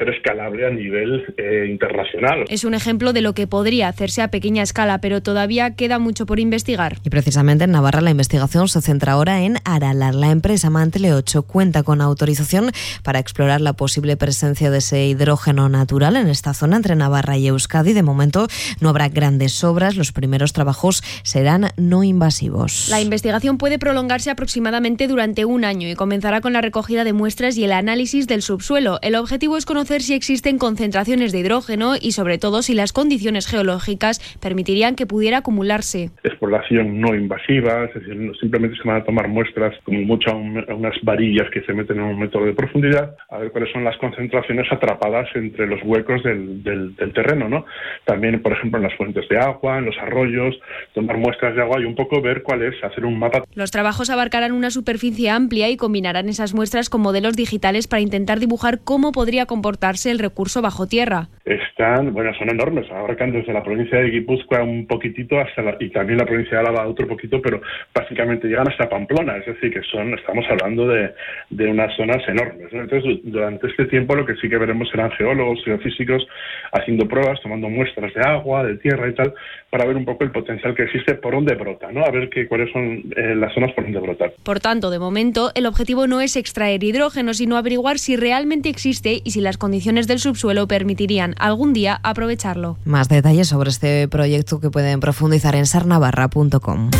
pero escalable a nivel internacional. Es un ejemplo de lo que podría hacerse a pequeña escala, pero todavía queda mucho por investigar. Y precisamente en Navarra la investigación se centra ahora en Aralar. La empresa Mantle 8 cuenta con autorización para explorar la posible presencia de ese hidrógeno natural en esta zona entre Navarra y Euskadi. De momento no habrá grandes obras, los primeros trabajos serán no invasivos. La investigación puede prolongarse aproximadamente durante un año y comenzará con la recogida de muestras y el análisis del subsuelo. El objetivo es conocer si existen concentraciones de hidrógeno y sobre todo si las condiciones geológicas permitirían que pudiera acumularse. Exploración no invasiva, es decir, simplemente se van a tomar muestras como mucho a unas varillas que se meten en un metro de profundidad, a ver cuáles son las concentraciones atrapadas entre los huecos del terreno, ¿no? También, por ejemplo, en las fuentes de agua, en los arroyos, tomar muestras de agua y un poco ver cuál es, hacer un mapa. Los trabajos abarcarán una superficie amplia y combinarán esas muestras con modelos digitales para intentar dibujar cómo podría comportarse el recurso bajo tierra. Son enormes, abarcan desde la provincia de Guipúzcoa un poquitito y también la provincia de Álava otro poquito, pero básicamente llegan hasta Pamplona, es decir, que estamos hablando de unas zonas enormes, ¿no? Entonces, durante este tiempo lo que sí que veremos serán geólogos, geofísicos, haciendo pruebas, tomando muestras de agua, de tierra y tal, para ver un poco el potencial que existe por dónde brota, ¿no? A ver cuáles son las zonas por donde brotar. Por tanto, de momento, el objetivo no es extraer hidrógeno, sino averiguar si realmente existe y si las condiciones del subsuelo permitirían algún día aprovecharlo. Más detalles sobre este proyecto que pueden profundizar en sarnavarra.com.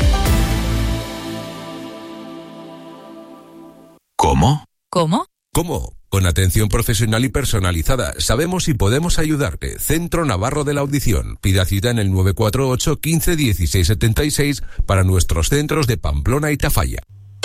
¿Cómo? ¿Cómo? ¿Cómo? Con atención profesional y personalizada. Sabemos y podemos ayudarte. Centro Navarro de la Audición. Pida cita en el 948 15 16 76 para nuestros centros de Pamplona y Tafalla.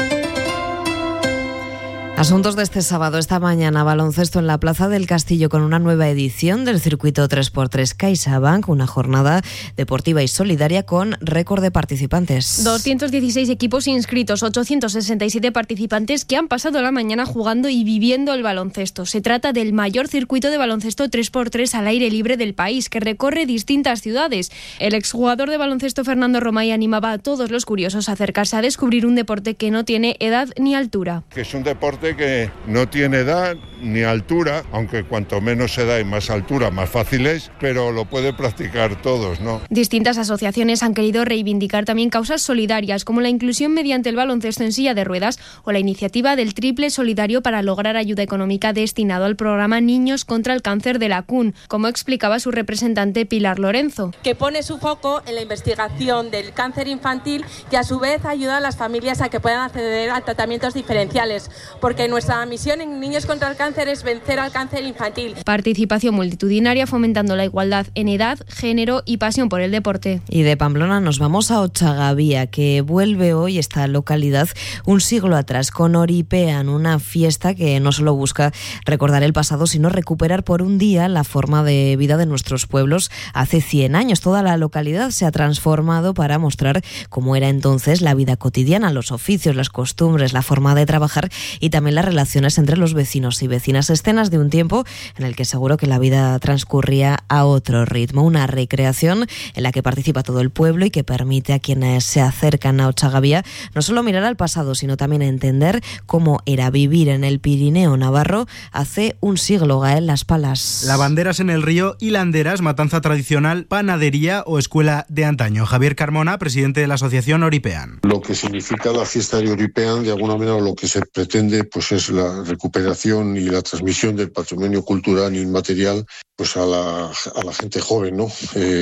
Asuntos de este sábado, esta mañana, baloncesto en la Plaza del Castillo con una nueva edición del circuito 3x3 CaixaBank, una jornada deportiva y solidaria con récord de participantes. 216 equipos inscritos, 867 participantes que han pasado la mañana jugando y viviendo el baloncesto. Se trata del mayor circuito de baloncesto 3x3 al aire libre del país, que recorre distintas ciudades. El exjugador de baloncesto Fernando Romay animaba a todos los curiosos a acercarse a descubrir un deporte que no tiene edad ni altura. Que es un deporte que no tiene edad ni altura, aunque cuanto menos edad y más altura, más fácil es, pero lo pueden practicar todos, ¿no? Distintas asociaciones han querido reivindicar también causas solidarias, como la inclusión mediante el baloncesto en silla de ruedas o la iniciativa del Triple Solidario para lograr ayuda económica destinado al programa Niños contra el Cáncer de la CUN, como explicaba su representante Pilar Lorenzo. Que pone su foco en la investigación del cáncer infantil y a su vez ayuda a las familias a que puedan acceder a tratamientos diferenciales, porque nuestra misión en Niños contra el Cáncer es vencer al cáncer infantil. Participación multitudinaria fomentando la igualdad en edad, género y pasión por el deporte. Y de Pamplona nos vamos a Ochagavía, que vuelve hoy esta localidad un siglo atrás con Oripean, una fiesta que no solo busca recordar el pasado, sino recuperar por un día la forma de vida de nuestros pueblos hace 100 años. Toda la localidad se ha transformado para mostrar cómo era entonces la vida cotidiana, los oficios, las costumbres, la forma de trabajar y también las relaciones entre los vecinos y vecinas. Escenas de un tiempo en el que seguro que la vida transcurría a otro ritmo. Una recreación en la que participa todo el pueblo y que permite a quienes se acercan a Ochagavía no solo mirar al pasado, sino también entender cómo era vivir en el Pirineo navarro hace un siglo. Gael Las Palas. Lavanderas en el río, hilanderas, matanza tradicional, panadería o escuela de antaño. Javier Carmona, presidente de la asociación Oripean. Lo que significa la fiesta de Oripean, de alguna manera lo que se pretende pues es la recuperación y la transmisión del patrimonio cultural inmaterial pues a la gente joven, ¿no?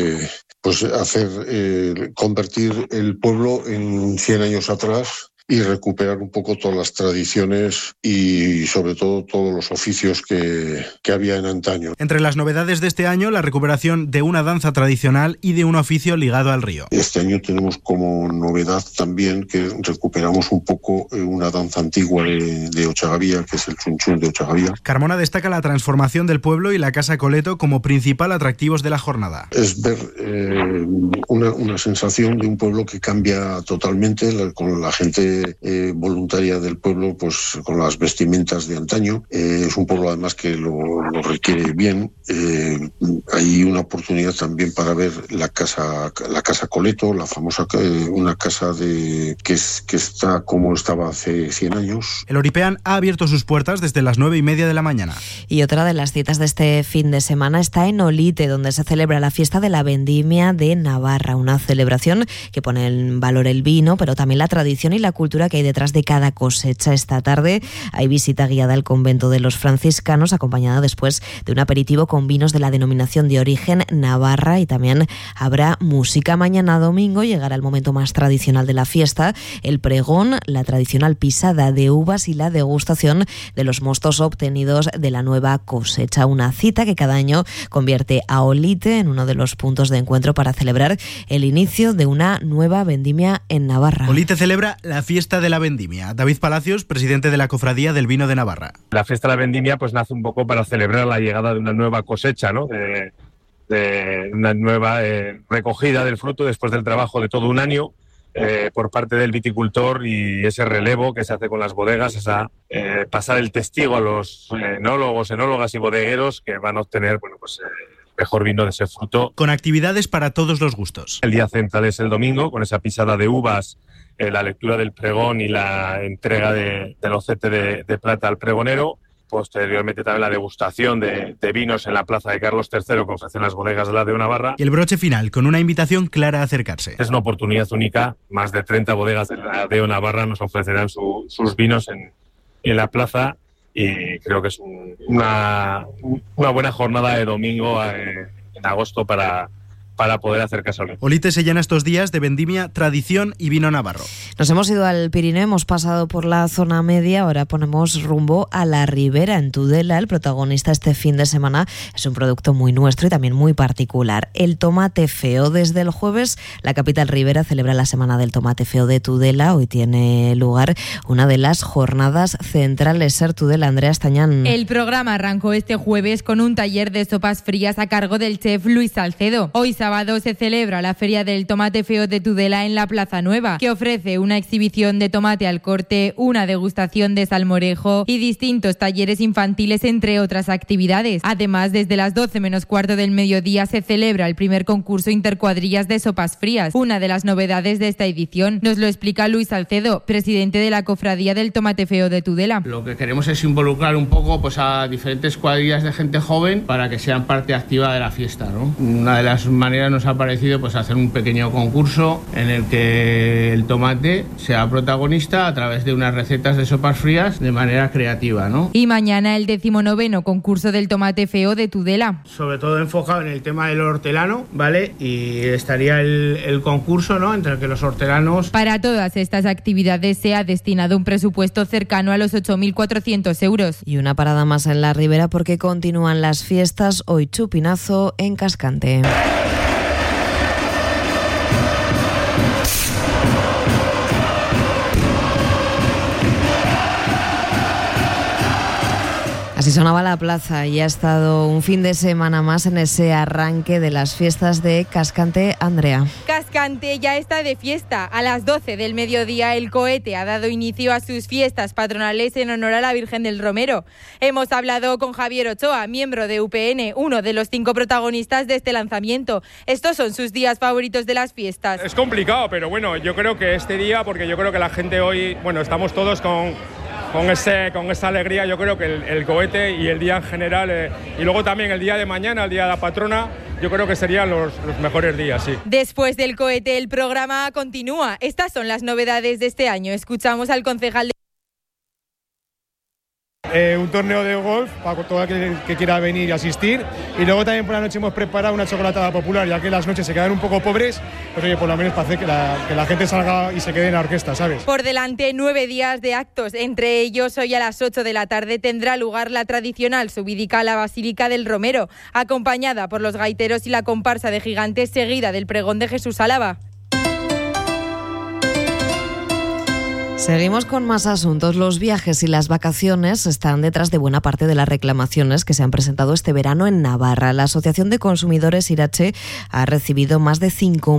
Pues hacer convertir el pueblo en 100 años atrás y recuperar un poco todas las tradiciones y sobre todo todos los oficios que había en antaño. Entre las novedades de este año, la recuperación de una danza tradicional y de un oficio ligado al río. Este año tenemos como novedad también que recuperamos un poco una danza antigua de Ochagavía, que es el chunchún de Ochagavía. Carmona destaca la transformación del pueblo y la Casa Coleto como principal atractivos de la jornada. Es ver una sensación de un pueblo que cambia totalmente, con la gente gente voluntaria del pueblo, pues con las vestimentas de antaño. Es un pueblo además que lo requiere bien. Hay una oportunidad también para ver la casa Coleto, la famosa, una casa que está como estaba hace 100 años. El Oripean ha abierto sus puertas desde las 9:30 de la mañana. Y otra de las citas de este fin de semana está en Olite, donde se celebra la fiesta de la Vendimia de Navarra, una celebración que pone en valor el vino, pero también la tradición y la cultura que hay detrás de cada cosecha. Esta tarde hay visita guiada al convento de los franciscanos, acompañada después de un aperitivo con vinos de la denominación de origen Navarra, y también habrá música. Mañana domingo llegará el momento más tradicional de la fiesta, el pregón, la tradicional pisada de uvas y la degustación de los mostos obtenidos de la nueva cosecha. Una cita que cada año convierte a Olite en uno de los puntos de encuentro para celebrar el inicio de una nueva vendimia en Navarra. Olite celebra la fiesta de la vendimia. David Palacios, presidente de la Cofradía del Vino de Navarra. La fiesta de la vendimia pues nace un poco para celebrar la llegada de una nueva cosecha, ¿no? De una nueva recogida del fruto después del trabajo de todo un año por parte del viticultor, y ese relevo que se hace con las bodegas, pasar el testigo a los enólogos, enólogas y bodegueros que van a obtener mejor vino de ese fruto. Con actividades para todos los gustos. El día central es el domingo, con esa pisada de uvas, la lectura del pregón y la entrega del ocete de plata al pregonero. Posteriormente también la degustación de vinos en la plaza de Carlos III que ofrecen las bodegas de la de Navarra. Y el broche final, con una invitación clara a acercarse. Es una oportunidad única. Más de 30 bodegas de la de Navarra nos ofrecerán sus vinos en la plaza, y creo que es una buena jornada de domingo en agosto para poder acercarse al Olite se llena estos días de vendimia, tradición y vino navarro. Nos hemos ido al Pirineo, hemos pasado por la zona media, ahora ponemos rumbo a la Ribera, en Tudela. El protagonista este fin de semana es un producto muy nuestro y también muy particular, el tomate feo. Desde el jueves, la capital ribera celebra la Semana del Tomate Feo de Tudela. Hoy tiene lugar una de las jornadas centrales. Ser Tudela, Andrea Estañán. El programa arrancó este jueves con un taller de sopas frías a cargo del chef Luis Salcedo. Hoy sábado se celebra la Feria del Tomate Feo de Tudela en la Plaza Nueva, que ofrece una exhibición de tomate al corte, una degustación de salmorejo y distintos talleres infantiles, entre otras actividades. Además, desde las 12 menos cuarto del mediodía se celebra el primer concurso intercuadrillas de sopas frías, una de las novedades de esta edición. Nos lo explica Luis Salcedo, presidente de la Cofradía del Tomate Feo de Tudela. Lo que queremos es involucrar un poco a diferentes cuadrillas de gente joven para que sean parte activa de la fiesta, ¿no? Una de las maneras nos ha parecido hacer un pequeño concurso en el que el tomate sea protagonista a través de unas recetas de sopas frías de manera creativa, ¿no? Y mañana el 19º concurso del Tomate Feo de Tudela. Sobre todo enfocado en el tema del hortelano, ¿vale? Y estaría el concurso, ¿no?, entre el que los hortelanos... Para todas estas actividades se ha destinado un presupuesto cercano a los 8.400 euros. Y una parada más en la Ribera porque continúan las fiestas. Hoy chupinazo en Cascante. Así sonaba la plaza y ha estado un fin de semana más en ese arranque de las fiestas de Cascante. Andrea. Cascante ya está de fiesta. A las 12 del mediodía el cohete ha dado inicio a sus fiestas patronales en honor a la Virgen del Romero. Hemos hablado con Javier Ochoa, miembro de UPN, uno de los 5 protagonistas de este lanzamiento. Estos son sus días favoritos de las fiestas. Es complicado, pero bueno, yo creo que este día, porque yo creo que la gente hoy, estamos todos con esa alegría. Yo creo que el cohete y el día en general, y luego también el día de mañana, el día de la patrona, yo creo que serían los mejores días, sí. Después del cohete el programa continúa. Estas son las novedades de este año. Escuchamos al concejal de... Un torneo de golf para todo aquel que quiera venir y asistir, y luego también por la noche hemos preparado una chocolatada popular, ya que las noches se quedan un poco pobres, pues oye, por lo menos para hacer que la gente salga y se quede en la orquesta, ¿sabes? Por delante 9 días de actos, entre ellos hoy a las 8 de la tarde tendrá lugar la tradicional subídica a la Basílica del Romero, acompañada por los gaiteros y la comparsa de gigantes, seguida del pregón de Jesús Álava. Seguimos con más asuntos. Los viajes y las vacaciones están detrás de buena parte de las reclamaciones que se han presentado este verano en Navarra. La Asociación de Consumidores Irache ha recibido más de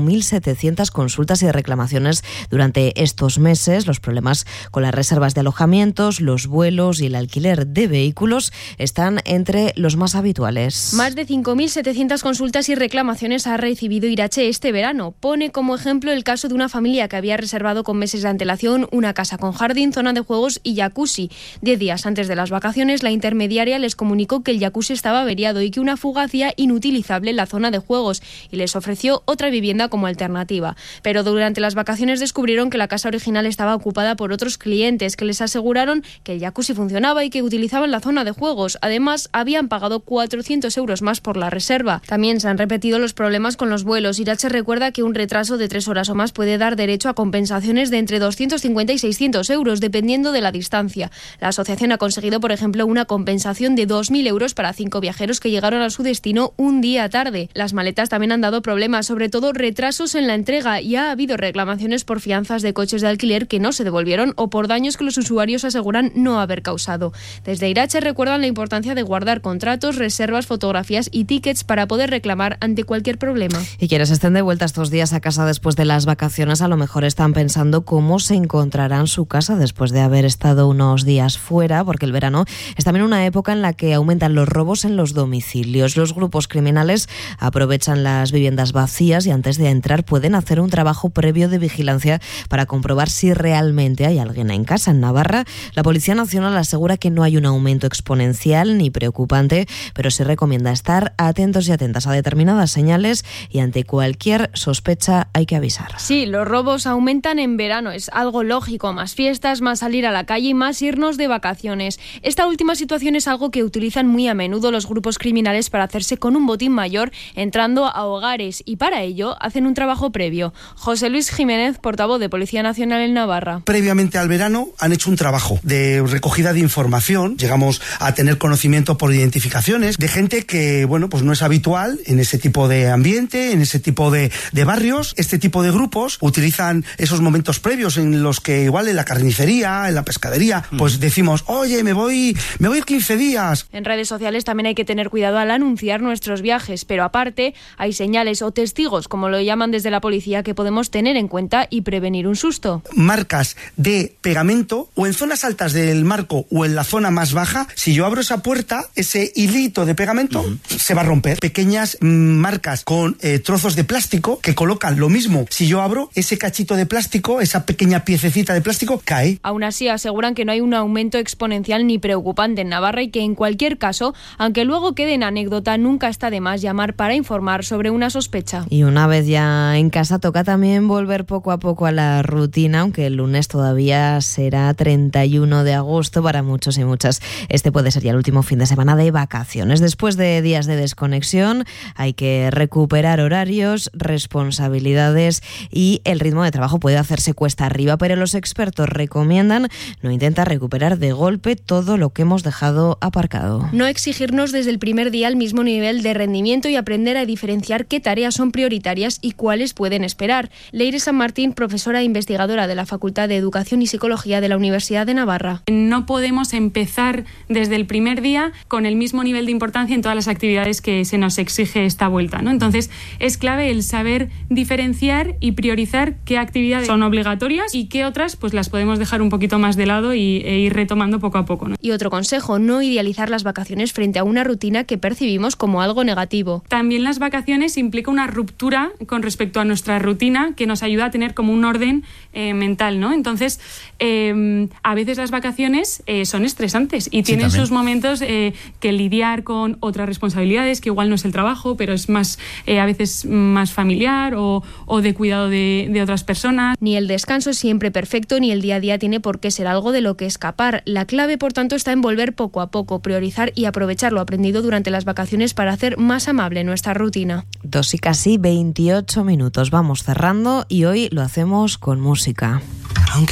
5.700 consultas y reclamaciones durante estos meses. Los problemas con las reservas de alojamientos, los vuelos y el alquiler de vehículos están entre los más habituales. Más de 5.700 consultas y reclamaciones ha recibido Irache este verano. Pone como ejemplo el caso de una familia que había reservado con meses de antelación una casa con jardín, zona de juegos y jacuzzi. 10 días antes de las vacaciones, la intermediaria les comunicó que el jacuzzi estaba averiado y que una fuga hacía inutilizable la zona de juegos y les ofreció otra vivienda como alternativa. Pero durante las vacaciones descubrieron que la casa original estaba ocupada por otros clientes que les aseguraron que el jacuzzi funcionaba y que utilizaban la zona de juegos. Además, habían pagado 400 euros más por la reserva. También se han repetido los problemas con los vuelos. Irache recuerda que un retraso de 3 horas o más puede dar derecho a compensaciones de entre 250 y 600 euros, dependiendo de la distancia. La asociación ha conseguido, por ejemplo, una compensación de 2.000 euros para 5 viajeros que llegaron a su destino un día tarde. Las maletas también han dado problemas, sobre todo retrasos en la entrega, y ha habido reclamaciones por fianzas de coches de alquiler que no se devolvieron o por daños que los usuarios aseguran no haber causado. Desde Irache recuerdan la importancia de guardar contratos, reservas, fotografías y tickets para poder reclamar ante cualquier problema. Y quienes estén de vuelta estos días a casa después de las vacaciones, a lo mejor están pensando cómo se encontrarán su casa después de haber estado unos días fuera, porque el verano es también una época en la que aumentan los robos en los domicilios. Los grupos criminales aprovechan las viviendas vacías y antes de entrar pueden hacer un trabajo previo de vigilancia para comprobar si realmente hay alguien en casa. En Navarra, la Policía Nacional asegura que no hay un aumento exponencial ni preocupante, pero sí recomienda estar atentos y atentas a determinadas señales y ante cualquier sospecha hay que avisar. Sí, los robos aumentan en verano, es algo lógico. Más fiestas, más salir a la calle y más irnos de vacaciones. Esta última situación es algo que utilizan muy a menudo los grupos criminales para hacerse con un botín mayor entrando a hogares, y para ello hacen un trabajo previo. José Luis Jiménez, portavoz de Policía Nacional en Navarra. Previamente al verano han hecho un trabajo de recogida de información. Llegamos a tener conocimiento por identificaciones de gente que, bueno, pues no es habitual en ese tipo de ambiente, en ese tipo de barrios. Este tipo de grupos utilizan esos momentos previos en los que igual en la carnicería, en la pescadería, pues decimos, oye, me voy 15 días. En redes sociales también hay que tener cuidado al anunciar nuestros viajes, pero aparte hay señales o testigos, como lo llaman desde la policía, que podemos tener en cuenta y prevenir un susto. Marcas de pegamento o en zonas altas del marco o en la zona más baja, si yo abro esa puerta, ese hilito de pegamento se va a romper. Pequeñas marcas con trozos de plástico que colocan lo mismo. Si yo abro ese cachito de plástico, esa pequeña piececita de plástico, cae. Aún así, aseguran que no hay un aumento exponencial ni preocupante en Navarra y que en cualquier caso, aunque luego quede en anécdota, nunca está de más llamar para informar sobre una sospecha. Y una vez ya en casa, toca también volver poco a poco a la rutina, aunque el lunes todavía será 31 de agosto para muchos y muchas. Este puede ser ya el último fin de semana de vacaciones. Después de días de desconexión, hay que recuperar horarios, responsabilidades y el ritmo de trabajo puede hacerse cuesta arriba, pero los expertos recomiendan no intentar recuperar de golpe todo lo que hemos dejado aparcado. No exigirnos desde el primer día el mismo nivel de rendimiento y aprender a diferenciar qué tareas son prioritarias y cuáles pueden esperar. Leire San Martín, profesora e investigadora de la Facultad de Educación y Psicología de la Universidad de Navarra. No podemos empezar desde el primer día con el mismo nivel de importancia en todas las actividades que se nos exige esta vuelta, ¿no? Entonces, es clave el saber diferenciar y priorizar qué actividades son obligatorias y qué otras pues las podemos dejar un poquito más de lado e ir retomando poco a poco, ¿no? Y otro consejo, no idealizar las vacaciones frente a una rutina que percibimos como algo negativo. También las vacaciones implica una ruptura con respecto a nuestra rutina que nos ayuda a tener como un orden mental, ¿no? Entonces, a veces las vacaciones son estresantes y tienen sus momentos que lidiar con otras responsabilidades, que igual no es el trabajo, pero es más a veces más familiar o de cuidado de otras personas. Ni el descanso es siempre perfecto, ni el día a día tiene por qué ser algo de lo que escapar. La clave, por tanto, está en volver poco a poco, priorizar y aprovechar lo aprendido durante las vacaciones para hacer más amable nuestra rutina. 2 y casi 28 minutos. Vamos cerrando y hoy lo hacemos con música.